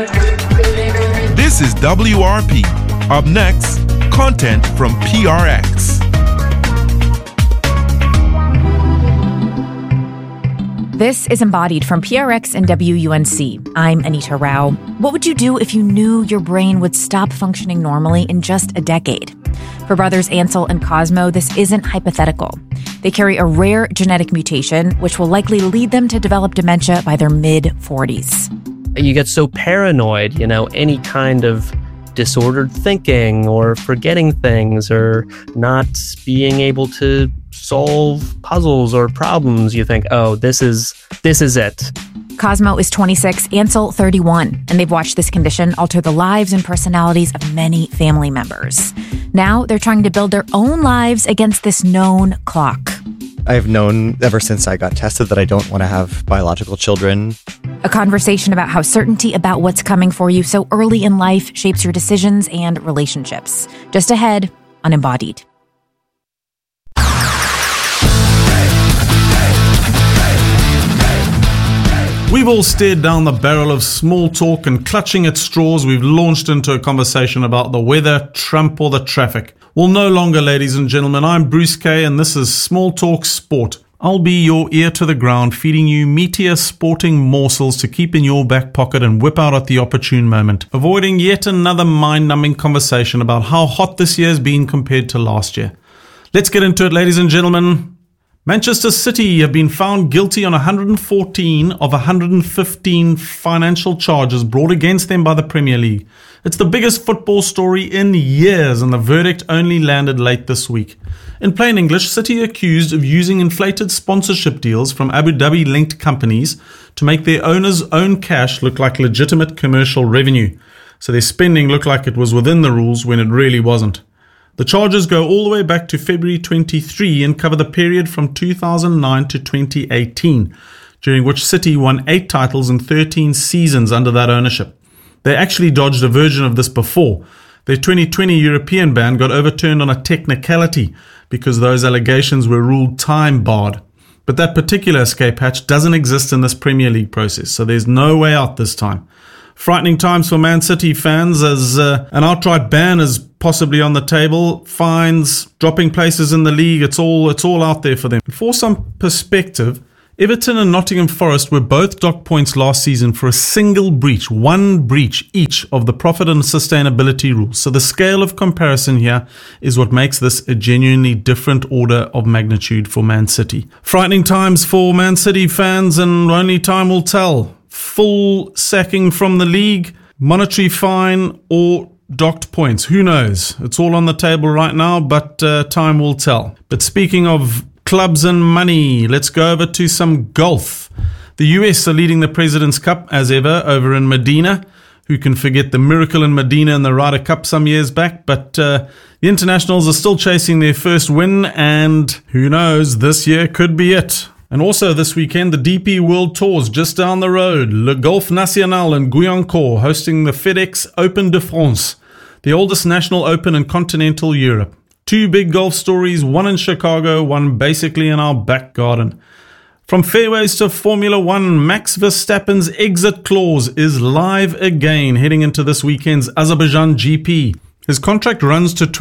This is WRP. Up next, content from PRX. This is Embodied from PRX and WUNC. I'm Anita Rao. What would you do if you knew your brain would stop functioning normally in just a decade? For brothers Ansel and Cosmo, this isn't hypothetical. They carry a rare genetic mutation, which will likely lead them to develop dementia by their mid-40s. You get so paranoid, any kind of disordered thinking or forgetting things or not being able to solve puzzles or problems. You think, oh, this is it. Cosmo is 26, Ansel 31, and they've watched this condition alter the lives and personalities of many family members. Now they're trying to build their own lives against this known clock. I've known ever since I got tested that I don't want to have biological children. A conversation about how certainty about what's coming for you so early in life shapes your decisions and relationships. Just ahead on Embodied. We've all stared down the barrel of small talk, and clutching at straws, we've launched into a conversation about the weather, Trump, or the traffic. Well, no longer, ladies and gentlemen. I'm Bruce Kay, and this is Small Talk Sport. I'll be your ear to the ground, feeding you meatier sporting morsels to keep in your back pocket and whip out at the opportune moment, avoiding yet another mind-numbing conversation about how hot this year's been compared to last year. Let's get into it, ladies and gentlemen. Manchester City have been found guilty on 114 of 115 financial charges brought against them by the Premier League. It's the biggest football story in years, and the verdict only landed late this week. In plain English, City are accused of using inflated sponsorship deals from Abu Dhabi-linked companies to make their owners' own cash look like legitimate commercial revenue. So their spending looked like it was within the rules when it really wasn't. The charges go all the way back to February 23 and cover the period from 2009 to 2018, during which City won 8 titles in 13 seasons under that ownership. They actually dodged a version of this before. Their 2020 European ban got overturned on a technicality because those allegations were ruled time-barred. But that particular escape hatch doesn't exist in this Premier League process, so there's no way out this time. Frightening times for Man City fans, as an outright ban is possibly on the table. Fines, dropping places in the league, it's all out there for them. For some perspective, Everton and Nottingham Forest were both docked points last season for a single breach, one breach each of the profit and sustainability rules. So the scale of comparison here is what makes this a genuinely different order of magnitude for Man City. Frightening times for Man City fans, and only time will tell. Full sacking from the league, monetary fine, or docked points. Who knows? It's all on the table right now, but time will tell. But speaking of clubs and money, let's go over to some golf. The US are leading the President's Cup as ever over in Medina. Who can forget the miracle in Medina in the Ryder Cup some years back? But the internationals are still chasing their first win, and who knows, this year could be it. And also this weekend, the DP World Tour's just down the road. Le Golf National in Guyancourt hosting the FedEx Open de France, the oldest national open in continental Europe. 2 big golf stories, one in Chicago, one basically in our back garden. From fairways to Formula One, Max Verstappen's exit clause is live again heading into this weekend's Azerbaijan GP. His contract runs to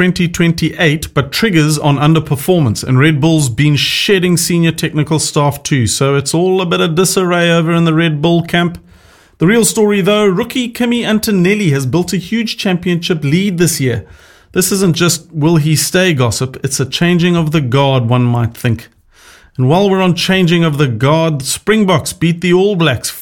2028 but triggers on underperformance, and Red Bull's been shedding senior technical staff too, so it's all a bit of disarray over in the Red Bull camp. The real story though, rookie Kimi Antonelli has built a huge championship lead this year. This isn't just will he stay gossip, it's a changing of the guard, one might think. And while we're on changing of the guard, Springboks beat the All Blacks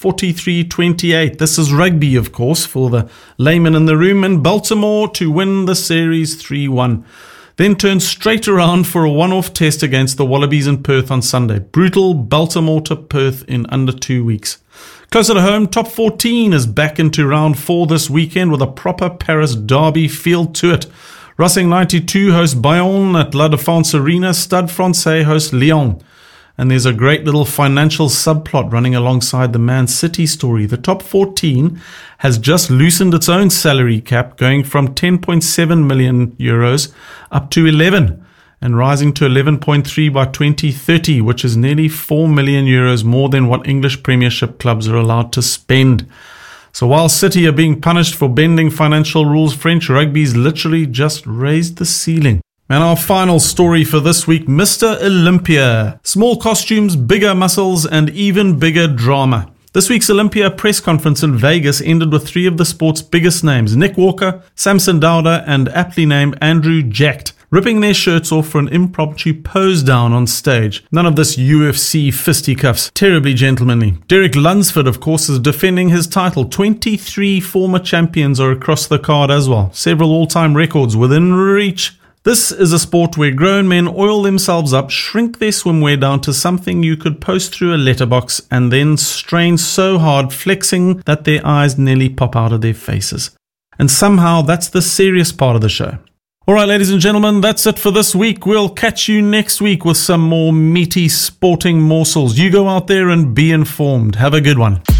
43-28. This is rugby, of course, for the layman in the room, in Baltimore to win the series 3-1. Then turned straight around for a one-off test against the Wallabies in Perth on Sunday. Brutal Baltimore to Perth in under 2 weeks. Closer to home, top 14 is back into round 4 this weekend with a proper Paris derby feel to it. Racing 92 host Bayonne at La Défense Arena. Stade Francais host Lyon. And there's a great little financial subplot running alongside the Man City story. The top 14 has just loosened its own salary cap, going from 10.7 million euros up to 11 and rising to 11.3 by 2030, which is nearly 4 million euros more than what English Premiership clubs are allowed to spend. So while City are being punished for bending financial rules, French rugby's literally just raised the ceiling. And our final story for this week, Mr. Olympia. Small costumes, bigger muscles, and even bigger drama. This week's Olympia press conference in Vegas ended with three of the sport's biggest names, Nick Walker, Samson Dauda, and aptly named Andrew Jacked, ripping their shirts off for an impromptu pose down on stage. None of this UFC fisticuffs. Terribly gentlemanly. Derek Lunsford, of course, is defending his title. 23 former champions are across the card as well. Several all-time records within reach. This is a sport where grown men oil themselves up, shrink their swimwear down to something you could post through a letterbox, and then strain so hard, flexing that their eyes nearly pop out of their faces. And somehow that's the serious part of the show. All right, ladies and gentlemen, that's it for this week. We'll catch you next week with some more meaty sporting morsels. You go out there and be informed. Have a good one.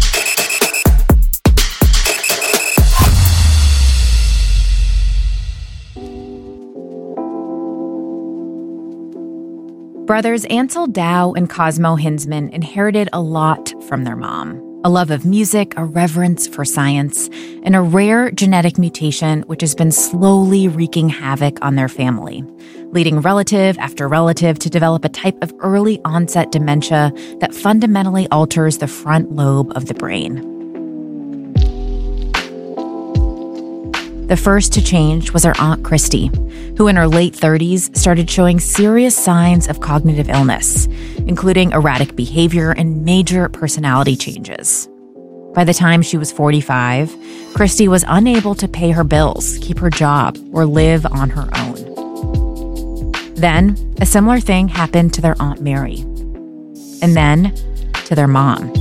Brothers Ansel Dow and Cosmo Hinsman inherited a lot from their mom. A love of music, a reverence for science, and a rare genetic mutation which has been slowly wreaking havoc on their family, leading relative after relative to develop a type of early onset dementia that fundamentally alters the front lobe of the brain. The first to change was our Aunt Christy, who in her late 30s started showing serious signs of cognitive illness, including erratic behavior and major personality changes. By the time she was 45, Christy was unable to pay her bills, keep her job, or live on her own. Then, a similar thing happened to their Aunt Mary. And then, to their mom.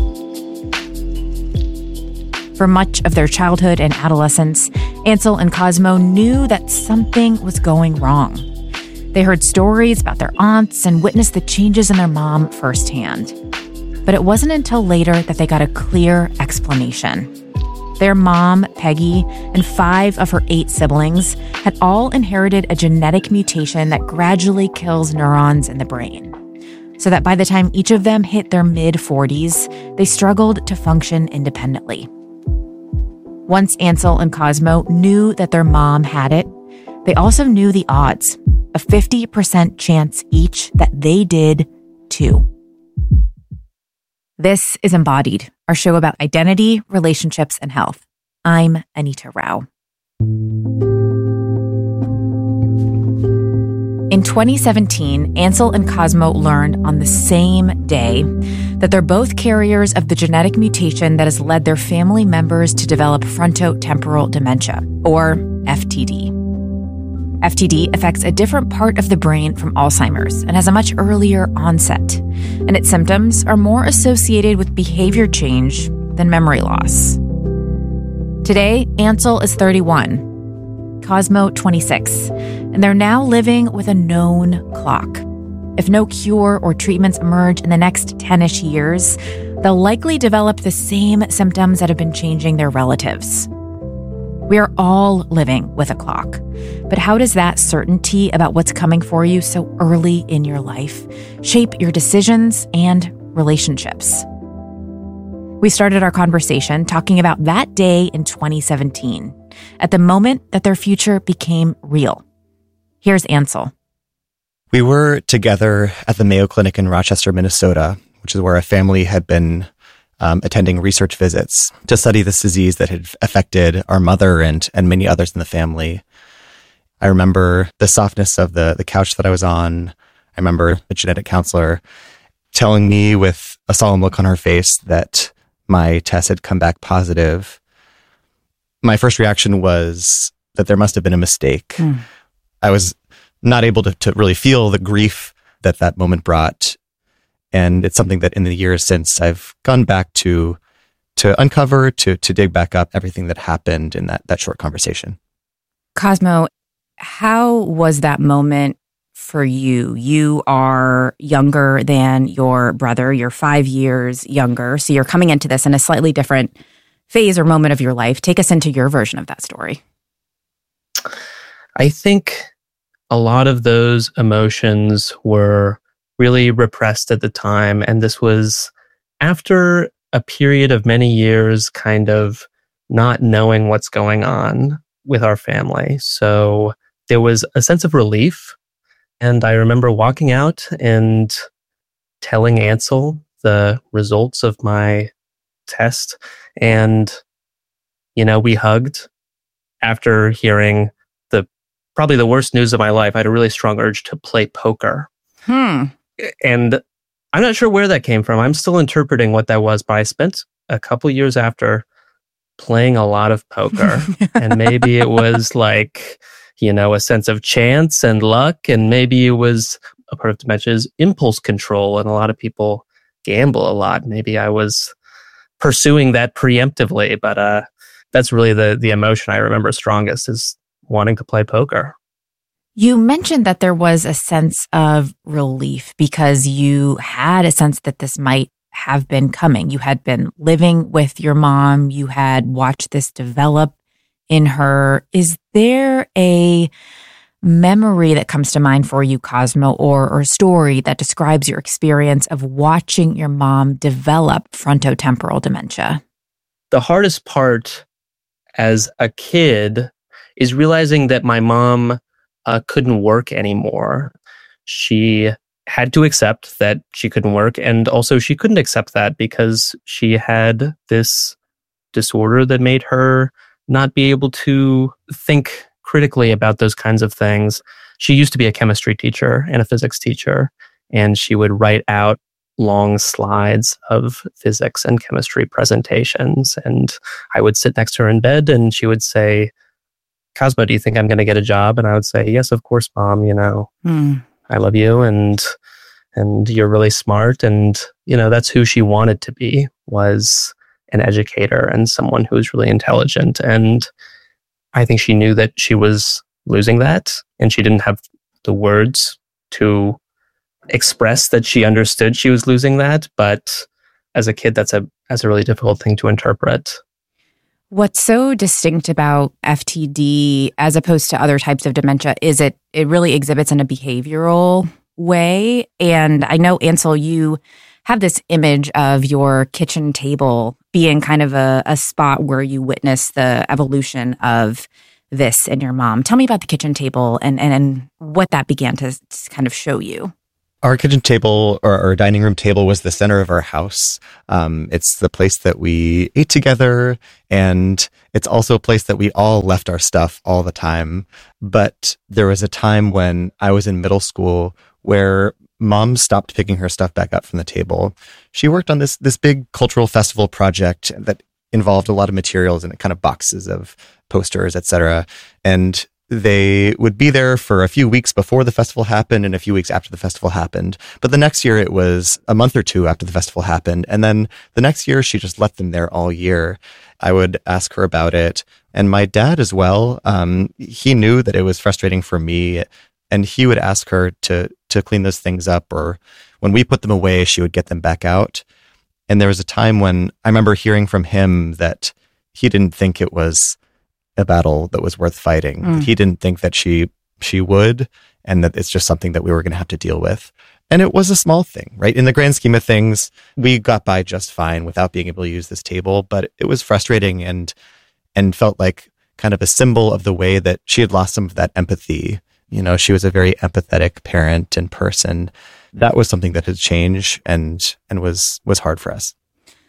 For much of their childhood and adolescence, Ansel and Cosmo knew that something was going wrong. They heard stories about their aunts and witnessed the changes in their mom firsthand. But it wasn't until later that they got a clear explanation. Their mom, Peggy, and 5 of her 8 siblings had all inherited a genetic mutation that gradually kills neurons in the brain, so that by the time each of them hit their mid-40s, they struggled to function independently. Once Ansel and Cosmo knew that their mom had it, they also knew the odds, a 50% chance each that they did too. This is Embodied, our show about identity, relationships, and health. I'm Anita Rao. In 2017, Ansel and Cosmo learned on the same day that they're both carriers of the genetic mutation that has led their family members to develop frontotemporal dementia, or FTD. FTD affects a different part of the brain from Alzheimer's and has a much earlier onset, and its symptoms are more associated with behavior change than memory loss. Today, Ansel is 31, Cosmo 26, and they're now living with a known clock. If no cure or treatments emerge in the next 10-ish years, they'll likely develop the same symptoms that have been changing their relatives. We are all living with a clock, but how does that certainty about what's coming for you so early in your life shape your decisions and relationships? We started our conversation talking about that day in 2017, at the moment that their future became real. Here's Ansel. We were together at the Mayo Clinic in Rochester, Minnesota, which is where a family had been attending research visits to study this disease that had affected our mother and many others in the family. I remember the softness of the couch that I was on. I remember the genetic counselor telling me with a solemn look on her face that my test had come back positive. My first reaction was that there must have been a mistake. I was not able to really feel the grief that moment brought. And it's something that in the years since I've gone back to uncover, to dig back up everything that happened in that short conversation. Cosmo, how was that moment for you? You are younger than your brother. You're 5 years younger. So you're coming into this in a slightly different phase or moment of your life. Take us into your version of that story. I think a lot of those emotions were really repressed at the time. And this was after a period of many years kind of not knowing what's going on with our family. So there was a sense of relief. And I remember walking out and telling Ansel the results of my test. And, we hugged after hearing probably the worst news of my life. I had a really strong urge to play poker. And I'm not sure where that came from. I'm still interpreting what that was, but I spent a couple years after playing a lot of poker. And maybe it was like, a sense of chance and luck. And maybe it was a part of dementia's impulse control. And a lot of people gamble a lot. Maybe I was pursuing that preemptively, but that's really the emotion I remember strongest is wanting to play poker. You mentioned that there was a sense of relief because you had a sense that this might have been coming. You had been living with your mom. You had watched this develop in her. Is there a memory that comes to mind for you, Cosmo, or a story that describes your experience of watching your mom develop frontotemporal dementia? The hardest part as a kid is realizing that my mom couldn't work anymore. She had to accept that she couldn't work, and also she couldn't accept that because she had this disorder that made her not be able to think critically about those kinds of things. She used to be a chemistry teacher and a physics teacher, and she would write out long slides of physics and chemistry presentations. And I would sit next to her in bed and she would say, Cosmo, do you think I'm going to get a job? And I would say, yes, of course, Mom, I love you and you're really smart. And, that's who she wanted to be, was an educator and someone who was really intelligent. And I think she knew that she was losing that, and she didn't have the words to express that she understood she was losing that. But as a kid, that's a really difficult thing to interpret. What's so distinct about FTD as opposed to other types of dementia is it really exhibits in a behavioral way. And I know, Ansel, you have this image of your kitchen table being kind of a spot where you witness the evolution of this in your mom. Tell me about the kitchen table and what that began to kind of show you. Our kitchen table or our dining room table was the center of our house. It's the place that we ate together, and it's also a place that we all left our stuff all the time. But there was a time when I was in middle school where Mom stopped picking her stuff back up from the table. She worked on this big cultural festival project that involved a lot of materials and kind of boxes of posters, etc. And they would be there for a few weeks before the festival happened and a few weeks after the festival happened. But the next year it was a month or two after the festival happened. And then the next year she just left them there all year. I would ask her about it. And my dad as well, he knew that it was frustrating for me. And he would ask her to clean those things up, or when we put them away, she would get them back out. And there was a time when I remember hearing from him that he didn't think it was a battle that was worth fighting. He didn't think that she would, and that it's just something that we were going to have to deal with. And it was a small thing, right? In the grand scheme of things, we got by just fine without being able to use this table, but it was frustrating and felt like kind of a symbol of the way that she had lost some of that empathy. She was a very empathetic parent and person. That was something that had changed and was hard for us.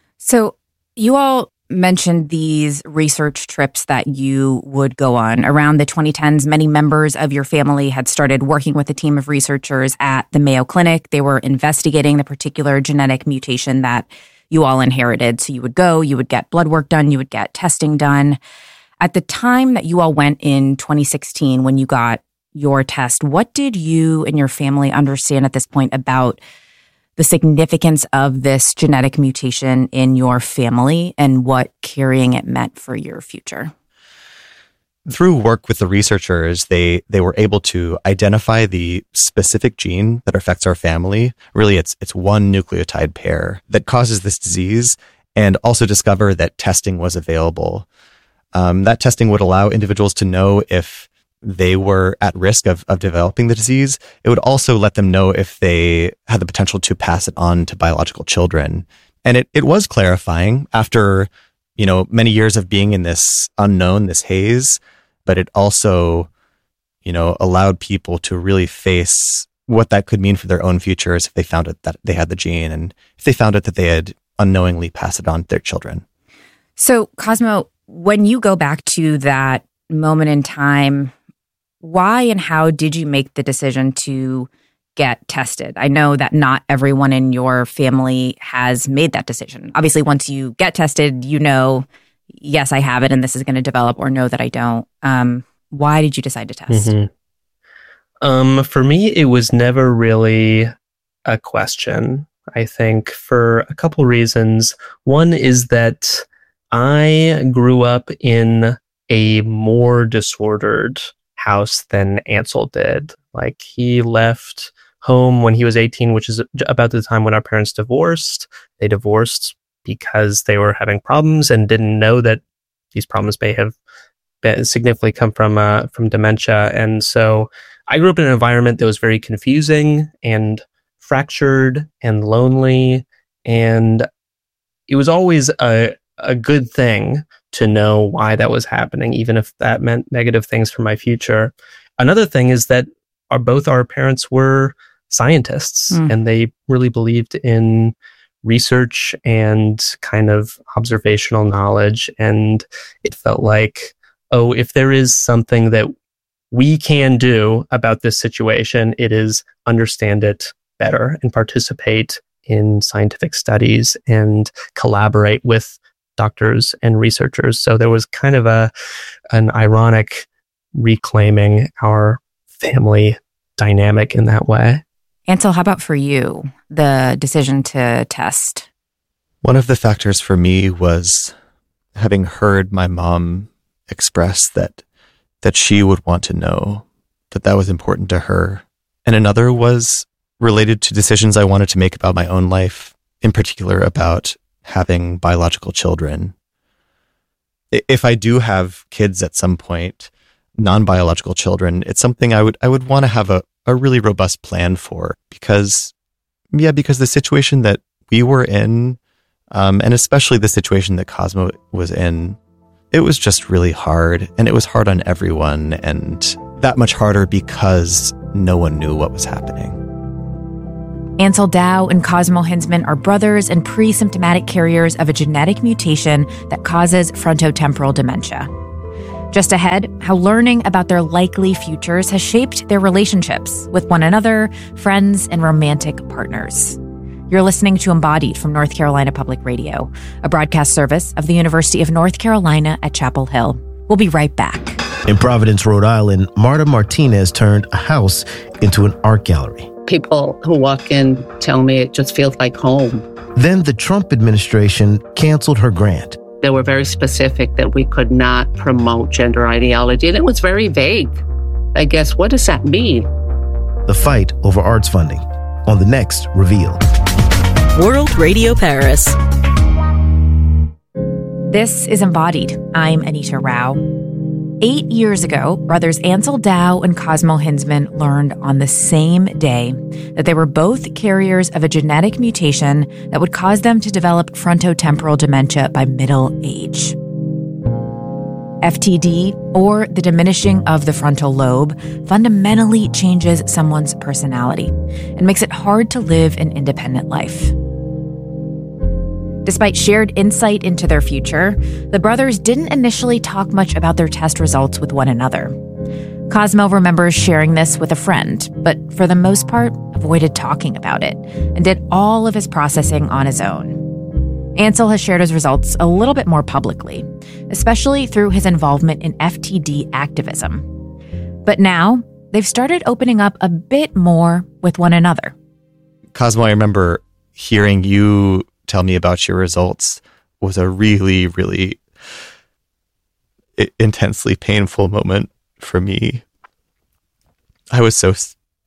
So you all mentioned these research trips that you would go on. Around the 2010s, many members of your family had started working with a team of researchers at the Mayo Clinic. They were investigating the particular genetic mutation that you all inherited. So you would go, you would get blood work done, you would get testing done. At the time that you all went in 2016, when you got your test, what did you and your family understand at this point about the significance of this genetic mutation in your family and what carrying it meant for your future? Through work with the researchers, they were able to identify the specific gene that affects our family. Really, it's one nucleotide pair that causes this disease, and also discover that testing was available. That testing would allow individuals to know if they were at risk of developing the disease. It would also let them know if they had the potential to pass it on to biological children. And it was clarifying after, many years of being in this unknown, this haze, but it also, allowed people to really face what that could mean for their own futures if they found it that they had the gene, and if they found it that they had unknowingly passed it on to their children. So, Cosmo, when you go back to that moment in time, why and how did you make the decision to get tested? I know that not everyone in your family has made that decision. Obviously, once you get tested, yes, I have it and this is going to develop, or no, that I don't. Why did you decide to test? Mm-hmm. For me, it was never really a question, I think, for a couple reasons. One is that I grew up in a more disordered house than Ansel did. Like, he left home when he was 18, which is about the time when our parents divorced. They divorced because they were having problems and didn't know that these problems may have significantly come from dementia. And so I grew up in an environment that was very confusing and fractured and lonely. And it was always a good thing to know why that was happening, even if that meant negative things for my future. Another thing is that both our parents were scientists, and they really believed in research and kind of observational knowledge. And it felt like, if there is something that we can do about this situation, it is understand it better and participate in scientific studies and collaborate with doctors and researchers. So there was kind of an ironic reclaiming our family dynamic in that way. Ansel, how about for you, the decision to test? One of the factors for me was having heard my mom express that she would want to know, that was important to her. And another was related to decisions I wanted to make about my own life, in particular about having biological children. If I do have kids at some point, non-biological children, it's something I would want to have a really robust plan for, because the situation that we were in, and especially the situation that Cosmo was in, it was just really hard, and it was hard on everyone, and that much harder because no one knew what was happening. Ansel Dow and Cosmo Hinzman are brothers and pre-symptomatic carriers of a genetic mutation that causes frontotemporal dementia. Just ahead, how learning about their likely futures has shaped their relationships with one another, friends, and romantic partners. You're listening to Embodied from North Carolina Public Radio, a broadcast service of the University of North Carolina at Chapel Hill. We'll be right back. In Providence, Rhode Island, Marta Martinez turned a house into an art gallery. People who walk in tell me it just feels like home. Then the Trump administration canceled her grant. They were very specific that we could not promote gender ideology, and it was very vague. I guess, what does that mean? The fight over arts funding on the next Reveal. World Radio Paris. This is Embodied. I'm Anita Rao. 8 years ago, brothers Ansel Dow and Cosmo Hinzman learned on the same day that they were both carriers of a genetic mutation that would cause them to develop frontotemporal dementia by middle age. FTD, or the diminishing of the frontal lobe, fundamentally changes someone's personality and makes it hard to live an independent life. Despite shared insight into their future, the brothers didn't initially talk much about their test results with one another. Cosmo remembers sharing this with a friend, but for the most part, avoided talking about it and did all of his processing on his own. Ansel has shared his results a little bit more publicly, especially through his involvement in FTD activism. But now, they've started opening up a bit more with one another. Cosmo, I remember hearing you tell me about your results was a really, really intensely painful moment for me. I was so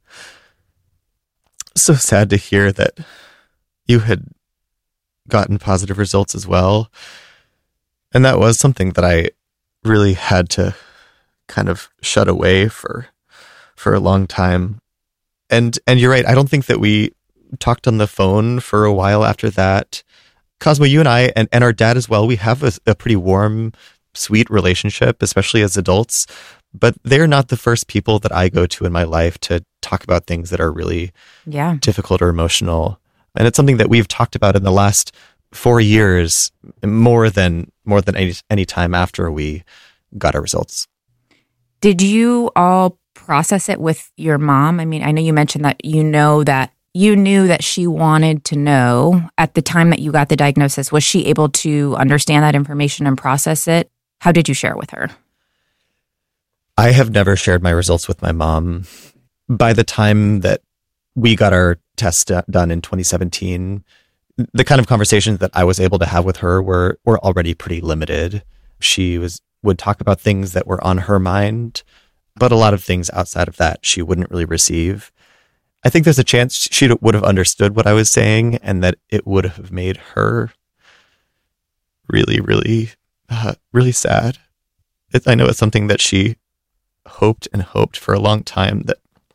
sad to hear that you had gotten positive results as well. And that was something that I really had to kind of shut away for a long time. And you're right, I don't think that we talked on the phone for a while after that. Cosmo, you and I, and our dad as well, we have a pretty warm, sweet relationship, especially as adults. But they're not the first people that I go to in my life to talk about things that are really difficult or emotional. And it's something that we've talked about in the last 4 years, more than any time after we got our results. Did you all process it with your mom? I mean, I know you mentioned that you knew that she wanted to know at the time that you got the diagnosis. Was she able to understand that information and process it? How did you share it with her? I have never shared my results with my mom. By the time that we got our test done in 2017, the kind of conversations that I was able to have with her were already pretty limited. She would talk about things that were on her mind, but a lot of things outside of that she wouldn't really receive. I think there's a chance she would have understood what I was saying and that it would have made her really, really, really sad. I know it's something that she hoped for a long time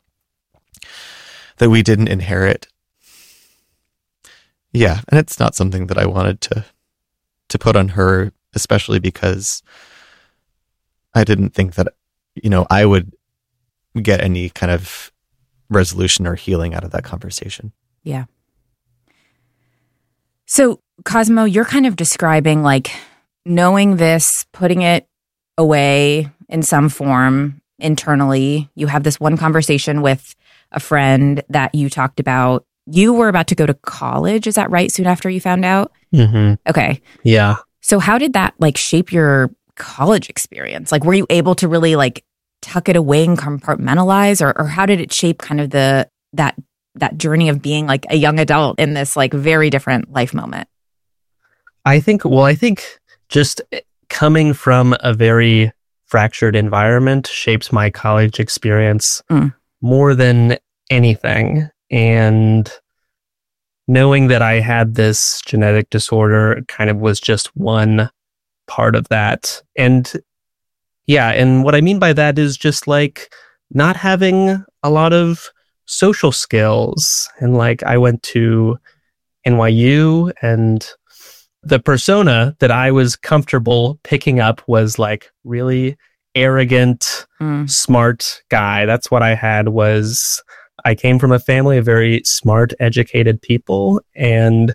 that we didn't inherit. Yeah, and it's not something that I wanted to put on her, especially because I didn't think that, I would get any kind of resolution or healing out of that conversation. Yeah. So, Cosmo, you're kind of describing like knowing this, putting it away in some form internally. You have this one conversation with a friend that you talked about. You were about to go to college, is that right? Soon after you found out? Mm-hmm. Okay. Yeah. So how did that like shape your college experience? Like, were you able to really like tuck it away and compartmentalize, or how did it shape kind of that journey of being like a young adult in this like very different life moment? I think just coming from a very fractured environment shapes my college experience more than anything. And knowing that I had this genetic disorder kind of was just one part of that. And yeah, and what I mean by that is just like not having a lot of social skills. And like I went to NYU, and the persona that I was comfortable picking up was like really arrogant, smart guy. That's what I had. I came from a family of very smart, educated people, and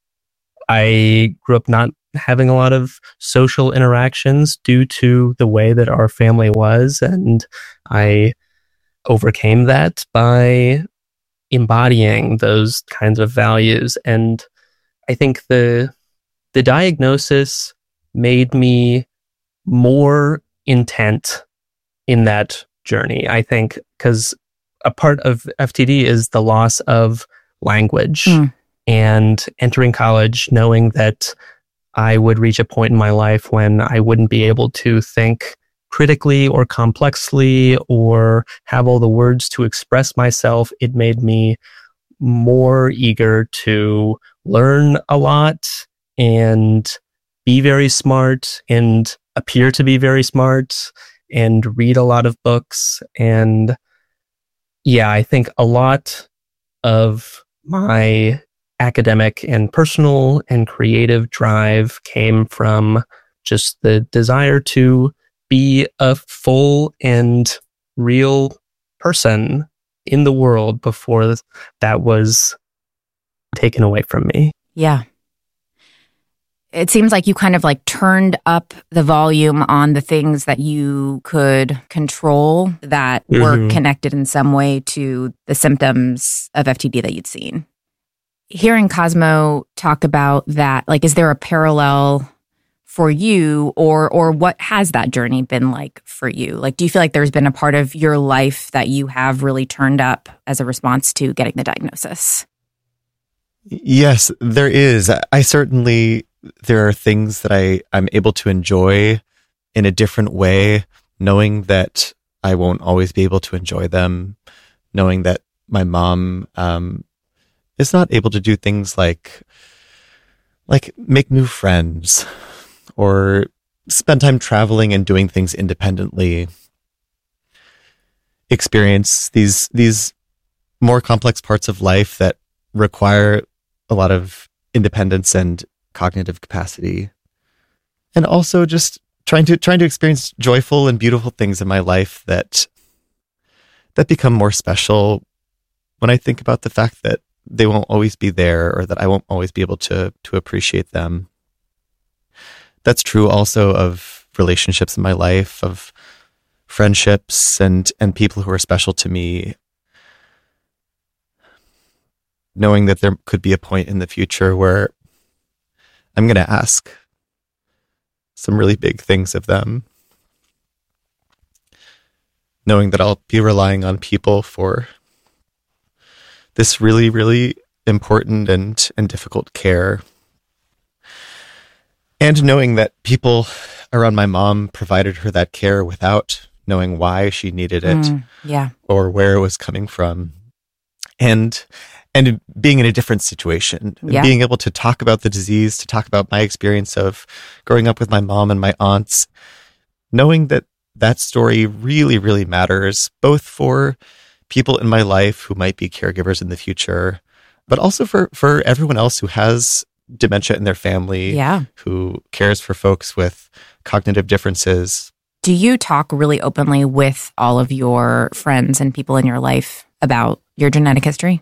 I grew up not having a lot of social interactions due to the way that our family was, and I overcame that by embodying those kinds of values. And I think the diagnosis made me more intent in that journey, I think, because a part of FTD is the loss of language. And entering college, knowing that I would reach a point in my life when I wouldn't be able to think critically or complexly or have all the words to express myself, it made me more eager to learn a lot and be very smart and appear to be very smart and read a lot of books. And yeah, I think a lot of my academic and personal and creative drive came from just the desire to be a full and real person in the world before that was taken away from me. Yeah. It seems like you kind of like turned up the volume on the things that you could control that were connected in some way to the symptoms of FTD that you'd seen. Hearing Cosmo talk about that, like, is there a parallel for you, or what has that journey been like for you? Like, do you feel like there's been a part of your life that you have really turned up as a response to getting the diagnosis? Yes, there is. There are things that I'm able to enjoy in a different way, knowing that I won't always be able to enjoy them, knowing that my mom is not able to do things like make new friends or spend time traveling and doing things independently, experience these more complex parts of life that require a lot of independence and cognitive capacity. And also just trying to experience joyful and beautiful things in my life that become more special when I think about the fact that they won't always be there, or that I won't always be able to appreciate them. That's true also of relationships in my life, of friendships and people who are special to me. Knowing that there could be a point in the future where I'm going to ask some really big things of them. Knowing that I'll be relying on people for this really, really important and difficult care. And knowing that people around my mom provided her that care without knowing why she needed it, or where it was coming from. And being in a different situation, being able to talk about the disease, to talk about my experience of growing up with my mom and my aunts, knowing that that story really, really matters, both for people in my life who might be caregivers in the future, but also for everyone else who has dementia in their family, who cares for folks with cognitive differences. Do you talk really openly with all of your friends and people in your life about your genetic history?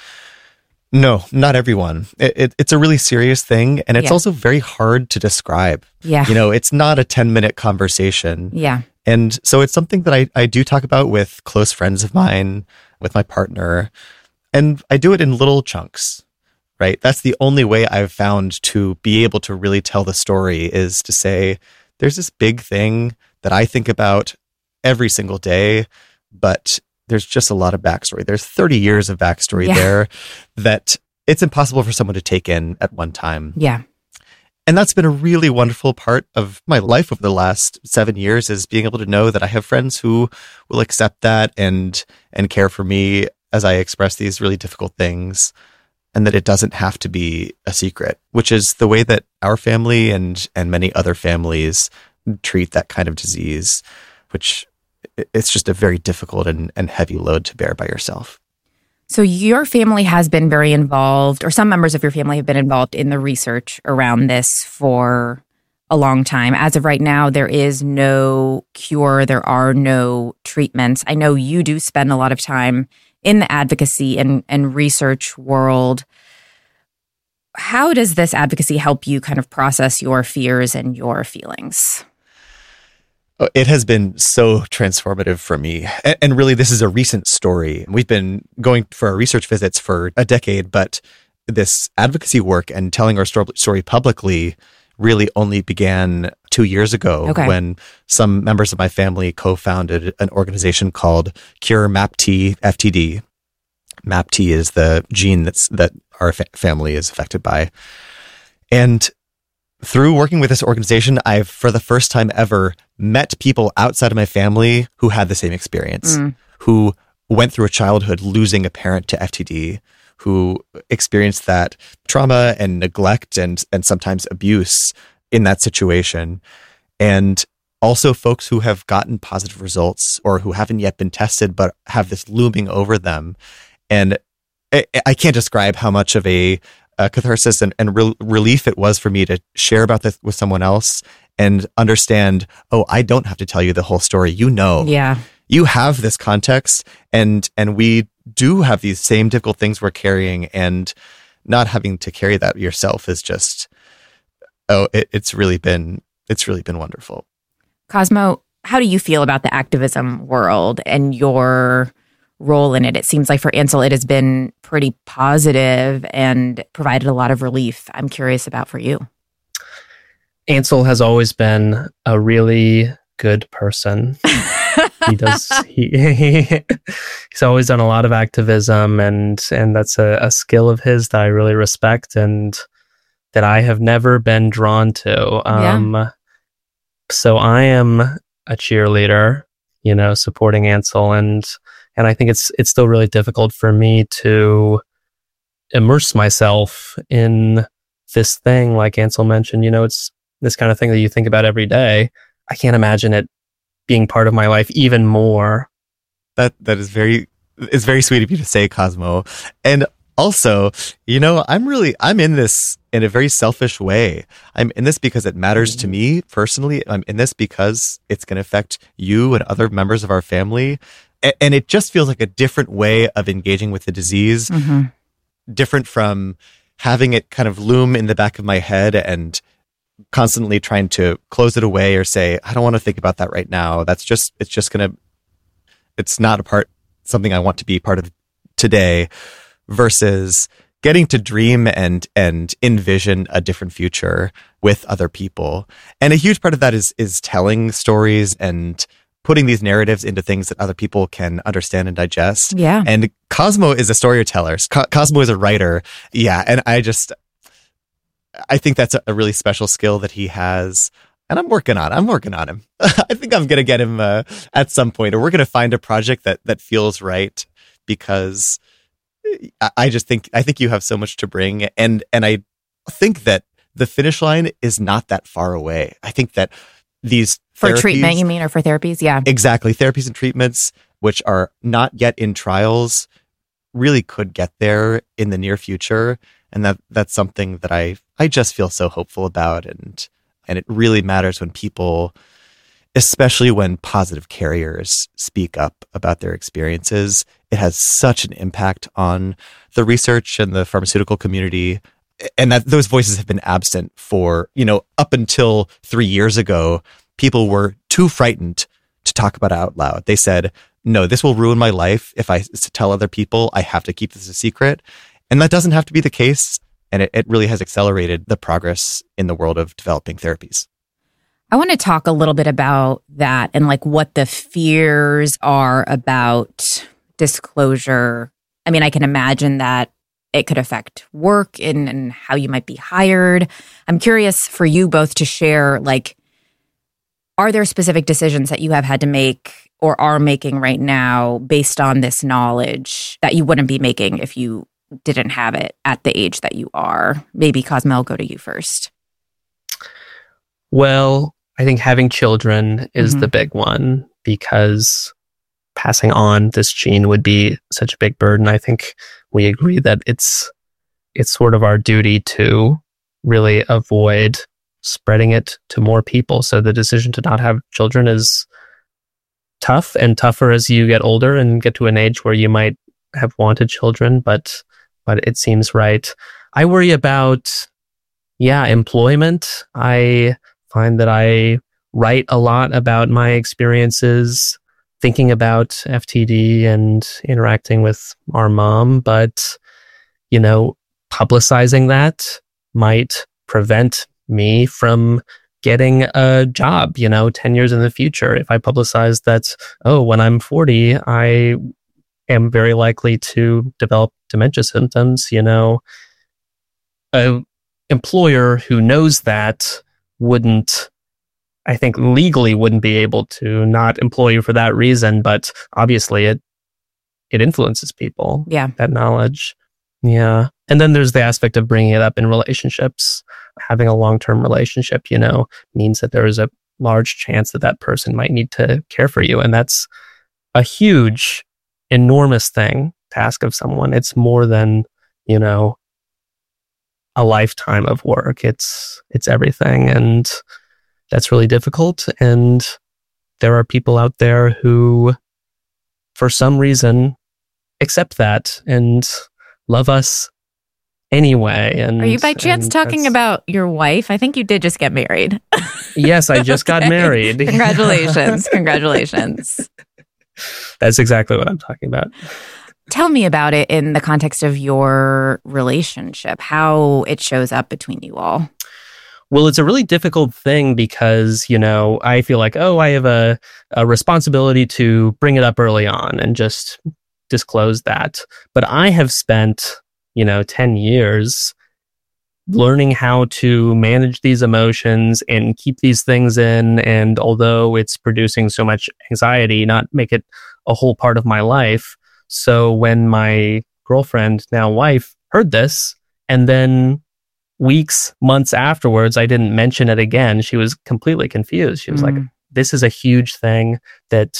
No, not everyone. It's a really serious thing, and it's also very hard to describe. Yeah. It's not a 10-minute conversation. Yeah. And so it's something that I do talk about with close friends of mine, with my partner, and I do it in little chunks, right? That's the only way I've found to be able to really tell the story, is to say, there's this big thing that I think about every single day, but there's just a lot of backstory. There's 30 years of backstory there that it's impossible for someone to take in at one time. Yeah. And that's been a really wonderful part of my life over the last 7 years, is being able to know that I have friends who will accept that and care for me as I express these really difficult things, and that it doesn't have to be a secret, which is the way that our family and many other families treat that kind of disease, which it's just a very difficult and heavy load to bear by yourself. So your family has been very involved, or some members of your family have been involved in the research around this for a long time. As of right now, there is no cure. There are no treatments. I know you do spend a lot of time in the advocacy and research world. How does this advocacy help you kind of process your fears and your feelings? It has been so transformative for me. And really, this is a recent story. We've been going for our research visits for a decade, but this advocacy work and telling our story publicly really only began 2 years ago, when some members of my family co-founded an organization called Cure MAPT FTD. MAPT is the gene that our family is affected by. And through working with this organization, I've, for the first time ever, met people outside of my family who had the same experience, who went through a childhood losing a parent to FTD, who experienced that trauma and neglect and sometimes abuse in that situation. And also folks who have gotten positive results or who haven't yet been tested but have this looming over them. And I can't describe how much of a catharsis and relief it was for me to share about this with someone else and understand, I don't have to tell you the whole story. You have this context, and we do have these same difficult things we're carrying, and not having to carry that yourself is just, it's really been wonderful. Cosmo, how do you feel about the activism world and your role in it? It seems like for Ansel, it has been pretty positive and provided a lot of relief. I'm curious about for you. Ansel has always been a really good person. He's always done a lot of activism, and that's a skill of his that I really respect and that I have never been drawn to. So I am a cheerleader, supporting Ansel, and I think it's still really difficult for me to immerse myself in this thing. Like Ansel mentioned, it's this kind of thing that you think about every day. I can't imagine it being part of my life even more. That is very sweet of you to say, Cosmo. And Also, I'm in this in a very selfish way. I'm in this because it matters to me personally. I'm in this because it's going to affect you and other members of our family. And it just feels like a different way of engaging with the disease, different from having it kind of loom in the back of my head and constantly trying to close it away or say, I don't want to think about that right now. It's not something I want to be part of today, versus getting to dream and envision a different future with other people. And a huge part of that is telling stories and putting these narratives into things that other people can understand and digest. Yeah. And Cosmo is a storyteller. Cosmo is a writer. Yeah. And I think that's a really special skill that he has. And I'm working on him. I think I'm going to get him at some point, or we're going to find a project that feels right, because I think you have so much to bring. And I think that the finish line is not that far away. I think that these for treatment, you mean, or for therapies? Yeah, exactly. Therapies and treatments, which are not yet in trials, really could get there in the near future. And that's something that I just feel so hopeful about. And it really matters when people, especially when positive carriers, speak up about their experiences. It has such an impact on the research and the pharmaceutical community. And that those voices have been absent for, up until 3 years ago. People were too frightened to talk about it out loud. They said, no, this will ruin my life. If I tell other people, I have to keep this a secret. And that doesn't have to be the case. And it really has accelerated the progress in the world of developing therapies. I want to talk a little bit about that and what the fears are about disclosure. I mean, I can imagine that it could affect work and how you might be hired. I'm curious for you both to share, are there specific decisions that you have had to make or are making right now based on this knowledge that you wouldn't be making if you didn't have it at the age that you are? Maybe Cosmo, I'll go to you first. Well, I think having children is the big one, because passing on this gene would be such a big burden. I think we agree that it's sort of our duty to really avoid spreading it to more people. So the decision to not have children is tough, and tougher as you get older and get to an age where you might have wanted children, but it seems right. I worry about, employment. I find that I write a lot about my experiences thinking about FTD and interacting with our mom, but, publicizing that might prevent me from getting a job, 10 years in the future. If I publicize that, when I'm 40, I am very likely to develop dementia symptoms, an employer who knows that I think legally wouldn't be able to not employ you for that reason, but obviously it influences people. Yeah. That knowledge. Yeah. And then there's the aspect of bringing it up in relationships. Having a long-term relationship, means that there is a large chance that person might need to care for you. And that's a huge, enormous task of someone. It's more than, a lifetime of work. It's everything. And that's really difficult. And there are people out there who, for some reason, accept that and love us anyway. And are you by chance talking about your wife? I think you did just get married. Yes, I just got married. Congratulations. Congratulations. That's exactly what I'm talking about. Tell me about it in the context of your relationship, how it shows up between you all. Well, it's a really difficult thing because, I feel like, I have a responsibility to bring it up early on and just disclose that. But I have spent, 10 years learning how to manage these emotions and keep these things in. And although it's producing so much anxiety, not make it a whole part of my life. So when my girlfriend, now wife, heard this, and then weeks, months afterwards, I didn't mention it again, she was completely confused. She was like, this is a huge thing that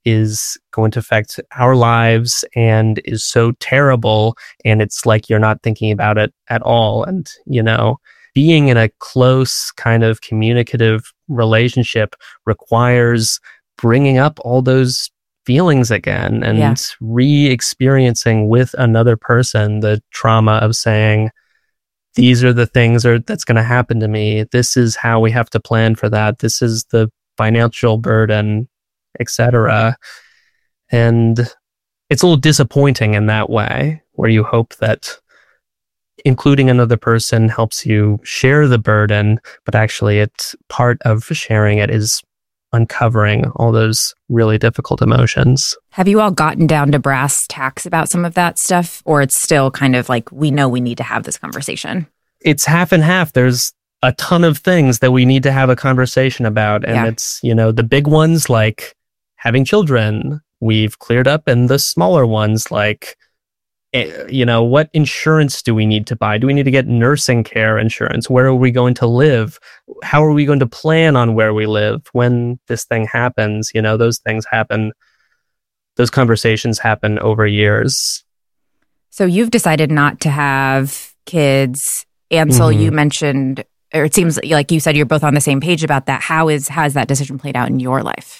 is going to affect our lives and is so terrible. And it's like you're not thinking about it at all. And, being in a close kind of communicative relationship requires bringing up all those feelings again and re-experiencing with another person the trauma of saying, these are the things that's going to happen to me. This is how we have to plan for that. This is the financial burden, etc. And it's a little disappointing in that way, where you hope that including another person helps you share the burden, but actually it's part of sharing it is uncovering all those really difficult emotions. Have you all gotten down to brass tacks about some of that stuff? Or it's still kind of like, we know we need to have this conversation? It's half and half. There's a ton of things that we need to have a conversation about. And it's, the big ones like having children, we've cleared up. And the smaller ones like, what insurance do we need to buy? Do we need to get nursing care insurance? Where are we going to live? How are we going to plan on where we live when this thing happens? Those things happen. Those conversations happen over years. So you've decided not to have kids. Ansel, you mentioned, or it seems like you said you're both on the same page about that. Has that decision played out in your life?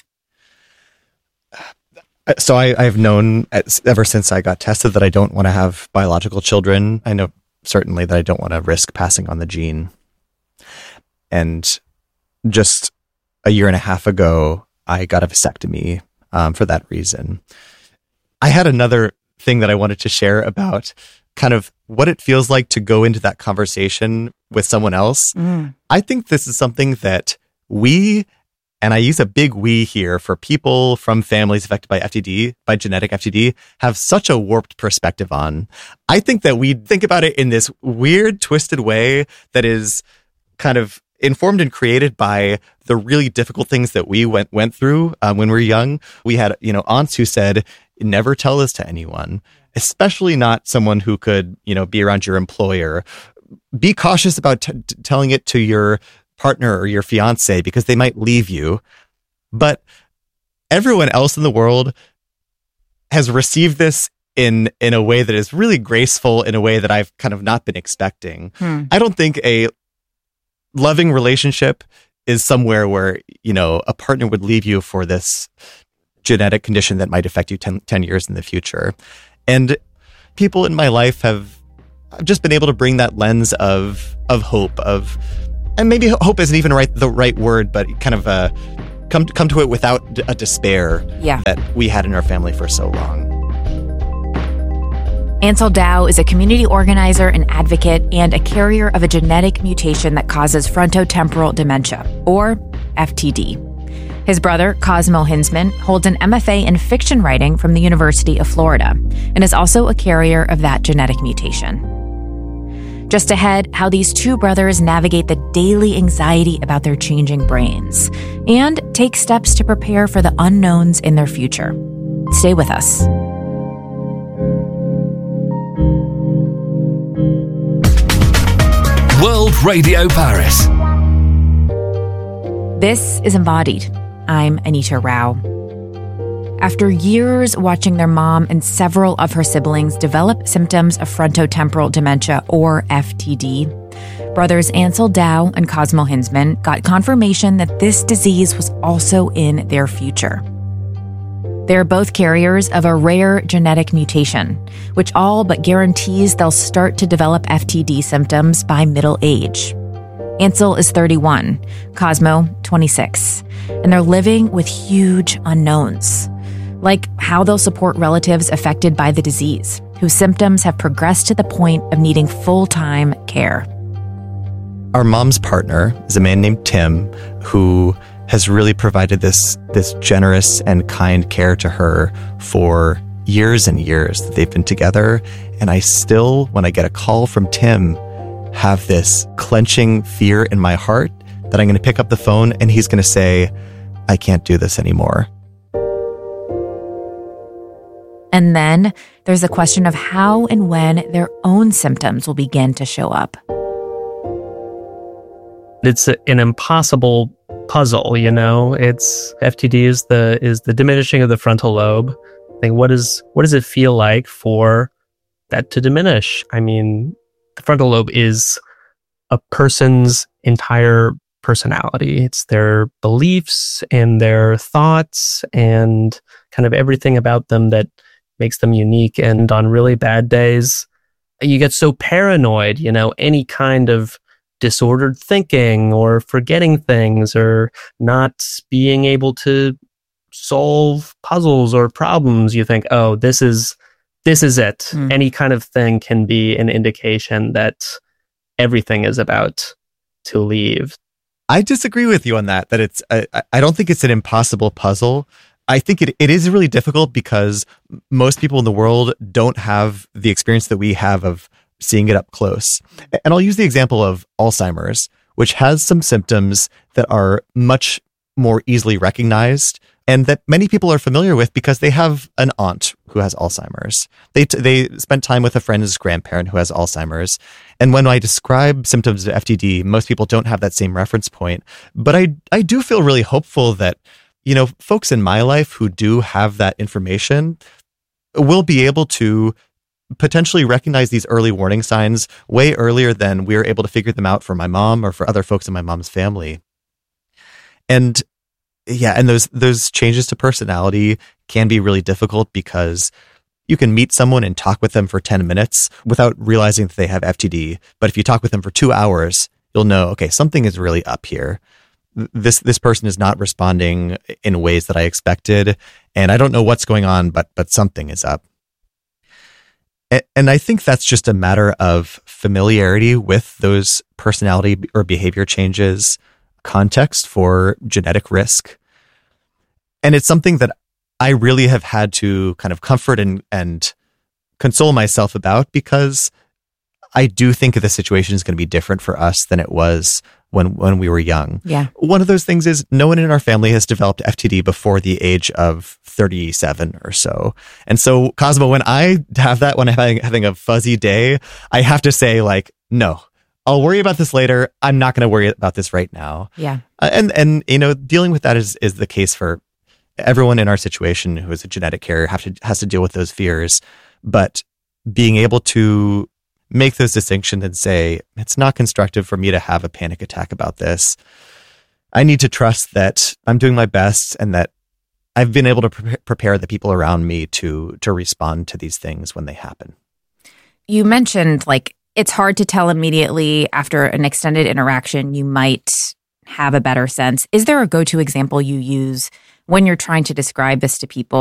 So I've known ever since I got tested that I don't want to have biological children. I know certainly that I don't want to risk passing on the gene. And just a year and a half ago, I got a vasectomy for that reason. I had another thing that I wanted to share about kind of what it feels like to go into that conversation with someone else. I think this is something that and I use a big we here, for people from families affected by FTD, by genetic FTD, have such a warped perspective on. I think that we think about it in this weird, twisted way that is kind of informed and created by the really difficult things that we went through when we were young. We had, aunts who said, never tell this to anyone, especially not someone who could, be around your employer. Be cautious about telling it to your partner or your fiance because they might leave you. But everyone else in the world has received this in a way that is really graceful, in a way that I've kind of not been expecting. I don't think a loving relationship is somewhere where, a partner would leave you for this genetic condition that might affect you 10 years in the future. And people in my life have just been able to bring that lens of hope, and maybe hope isn't even the right word, but kind of come to it without a despair that we had in our family for so long. Ansel Dow is a community organizer and advocate and a carrier of a genetic mutation that causes frontotemporal dementia, or FTD. His brother, Cosmo Hinzman, holds an MFA in fiction writing from the University of Florida and is also a carrier of that genetic mutation. Just ahead, how these two brothers navigate the daily anxiety about their changing brains and take steps to prepare for the unknowns in their future. Stay with us. World Radio Paris. This is Embodied. I'm Anita Rao. After years watching their mom and several of her siblings develop symptoms of frontotemporal dementia, or FTD, brothers Ansel Dow and Cosmo Hinzman got confirmation that this disease was also in their future. They're both carriers of a rare genetic mutation, which all but guarantees they'll start to develop FTD symptoms by middle age. Ansel is 31, Cosmo 26, and they're living with huge unknowns, like how they'll support relatives affected by the disease, whose symptoms have progressed to the point of needing full-time care. Our mom's partner is a man named Tim, who has really provided this generous and kind care to her for years and years that they've been together. And I still, when I get a call from Tim, have this clenching fear in my heart that I'm going to pick up the phone and he's going to say, I can't do this anymore. And then there's the question of how and when their own symptoms will begin to show up. It's an impossible puzzle, you know. It's FTD is the diminishing of the frontal lobe. I think what does it feel like for that to diminish? I mean, the frontal lobe is a person's entire personality. It's their beliefs and their thoughts and kind of everything about them that makes them unique. And on really bad days, you get so paranoid, you know, any kind of disordered thinking or forgetting things or not being able to solve puzzles or problems. You think, oh, this is it. Any kind of thing can be an indication that everything is about to leave. I disagree with you on that it's, I don't think it's an impossible puzzle. I think it is really difficult because most people in the world don't have the experience that we have of seeing it up close. And I'll use the example of Alzheimer's, which has some symptoms that are much more easily recognized and that many people are familiar with because they have an aunt who has Alzheimer's. They spent time with a friend's grandparent who has Alzheimer's. And when I describe symptoms of FTD, most people don't have that same reference point. But I do feel really hopeful that, you know, folks in my life who do have that information will be able to potentially recognize these early warning signs way earlier than we were able to figure them out for my mom or for other folks in my mom's family. And yeah, and those changes to personality can be really difficult because you can meet someone and talk with them for 10 minutes without realizing that they have FTD. But if you talk with them for 2 hours, you'll know, okay, something is really up here. This person is not responding in ways that I expected, and I don't know what's going on, but something is up. And I think that's just a matter of familiarity with those personality or behavior changes, context for genetic risk. And it's something that I really have had to kind of comfort and console myself about because I do think the situation is going to be different for us than it was when we were young. Yeah. One of those things is no one in our family has developed FTD before the age of 37 or so. And so, Cosmo, when I have that, when I'm having a fuzzy day, I have to say, like, no, I'll worry about this later. I'm not going to worry about this right now. Yeah. And you know, dealing with that is the case for everyone in our situation who is a genetic carrier has to deal with those fears. But being able to make those distinctions and say, it's not constructive for me to have a panic attack about this. I need to trust that I'm doing my best and that I've been able to prepare the people around me to respond to these things when they happen. You mentioned, like, it's hard to tell immediately after an extended interaction. You might have a better sense. Is there a go-to example you use when you're trying to describe this to people?